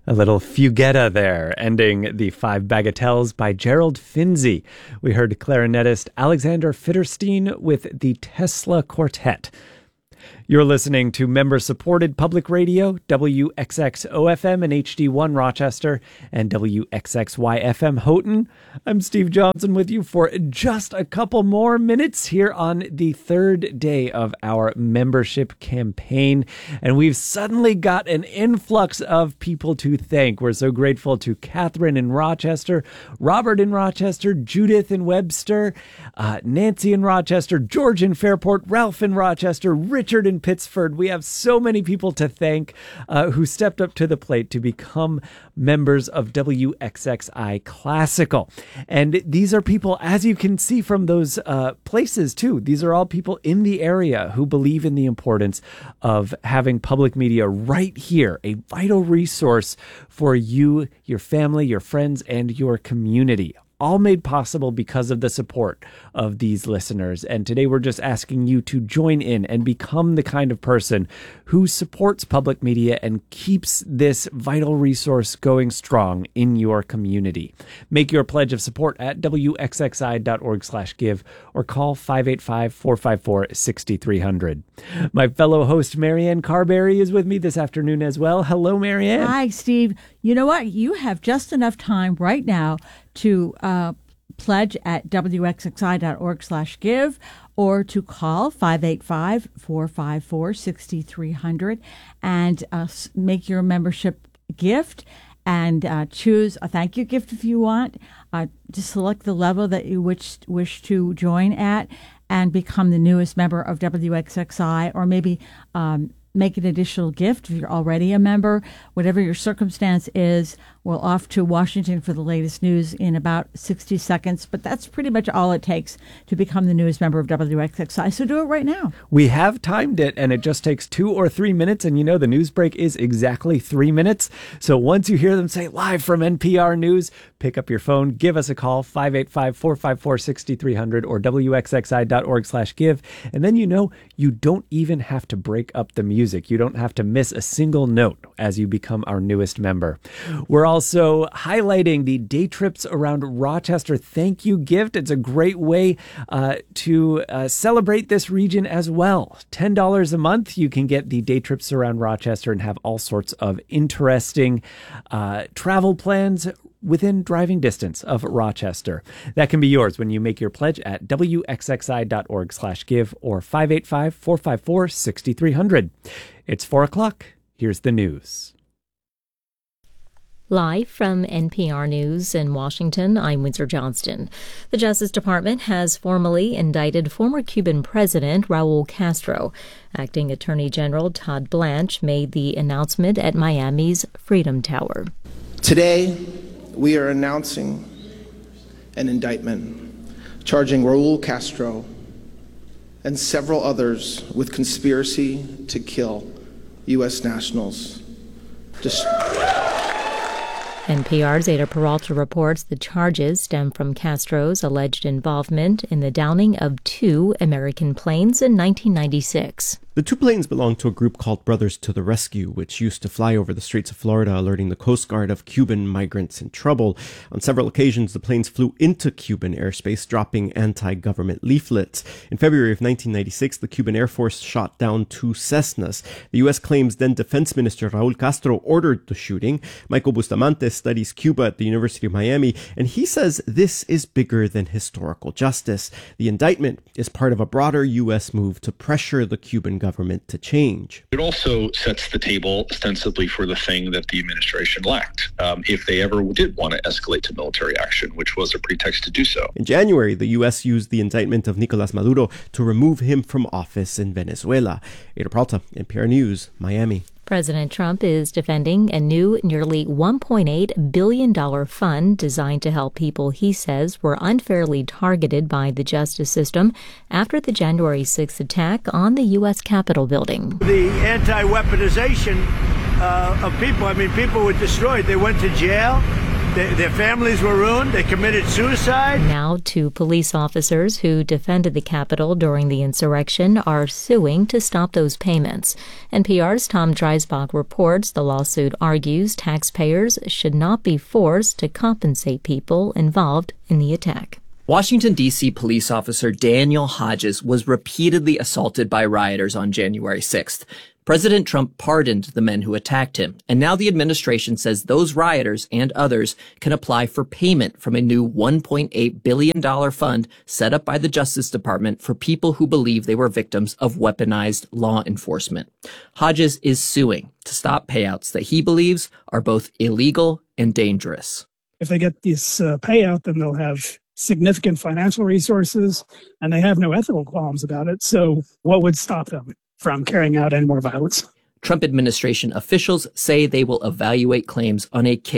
A little Fugetta there, ending the Five Bagatelles by Gerald Finzi. We heard clarinetist Alexander Fitterstein with the Tesla Quartet. You're listening to member-supported public radio, WXXO-FM and HD1 Rochester, and WXXY-FM Houghton. I'm Steve Johnson with you for just a couple more minutes here on the third day of our membership campaign. And we've suddenly got an influx of people to thank. We're so grateful to Catherine in Rochester, Robert in Rochester, Judith in Webster, Nancy in Rochester, George in Fairport, Ralph in Rochester, Richard in Pittsford. We have so many people to thank who stepped up to the plate to become members of WXXI Classical. And these are people, as you can see from those places too, these are all people in the area who believe in the importance of having public media right here, a vital resource for you, your family, your friends, and your community. All made possible because of the support of these listeners. And today we're just asking you to join in and become the kind of person who supports public media and keeps this vital resource going strong in your community. Make your pledge of support at wxxi.org/give or call 585-454-6300. My fellow host Marianne Carberry is with me this afternoon as well. Hello, Marianne. Hi, Steve. You know what? You have just enough time right now to pledge at wxxi.org/give or to call 585-454-6300 and make your membership gift and choose a thank you gift if you want. Just select the level that you wish to join at and become the newest member of WXXI, or maybe make an additional gift if you're already a member. Whatever your circumstance is, we're off to Washington for the latest news in about 60 seconds. But that's pretty much all it takes to become the newest member of WXXI. So do it right now. We have timed it, and it just takes 2 or 3 minutes. And you know, the news break is exactly 3 minutes. So once you hear them say live from NPR News, pick up your phone, give us a call, 585-454-6300 or wxxi.org/give. And then you know you don't even have to break up the music. You don't have to miss a single note as you become our newest member. We're also highlighting the day trips around Rochester thank you gift. It's a great way to celebrate this region as well. $10 a month, you can get the day trips around Rochester and have all sorts of interesting travel plans within driving distance of Rochester. That can be yours when you make your pledge at wxxi.org/give or 585-454-6300. It's 4 o'clock. Here's the news. Live from NPR News in Washington, I'm Windsor Johnston. The Justice Department has formally indicted former Cuban President Raul Castro. Acting Attorney General Todd Blanche made the announcement at Miami's Freedom Tower. Today, we are announcing an indictment charging Raul Castro and several others with conspiracy to kill U.S. nationals. NPR's Ada Peralta reports the charges stem from Castro's alleged involvement in the downing of 2 American planes in 1996. The 2 planes belonged to a group called Brothers to the Rescue, which used to fly over the streets of Florida, alerting the Coast Guard of Cuban migrants in trouble. On several occasions, the planes flew into Cuban airspace, dropping anti-government leaflets. In February of 1996, the Cuban Air Force shot down 2 Cessnas. The U.S. claims then Defense Minister Raul Castro ordered the shooting. Michael Bustamante studies Cuba at the University of Miami, and he says this is bigger than historical justice. The indictment is part of a broader U.S. move to pressure the Cuban government to change. It also sets the table ostensibly for the thing that the administration lacked, if they ever did want to escalate to military action, which was a pretext to do so. In January, the U.S. used the indictment of Nicolas Maduro to remove him from office in Venezuela. Ada Peralta, NPR News, Miami. President Trump is defending a new nearly $1.8 billion fund designed to help people he says were unfairly targeted by the justice system after the January 6th attack on the U.S. Capitol building. The anti-weaponization of people, people were destroyed. They went to jail. Their families were ruined. They committed suicide. Now, two police officers who defended the Capitol during the insurrection are suing to stop those payments. NPR's Tom Dreisbach reports the lawsuit argues taxpayers should not be forced to compensate people involved in the attack. Washington, D.C. police officer Daniel Hodges was repeatedly assaulted by rioters on January 6th. President Trump pardoned the men who attacked him, and now the administration says those rioters and others can apply for payment from a new $1.8 billion fund set up by the Justice Department for people who believe they were victims of weaponized law enforcement. Hodges is suing to stop payouts that he believes are both illegal and dangerous. If they get this payout, then they'll have significant financial resources, and they have no ethical qualms about it. So what would stop them from carrying out any more violence? Trump administration officials say they will evaluate claims on a case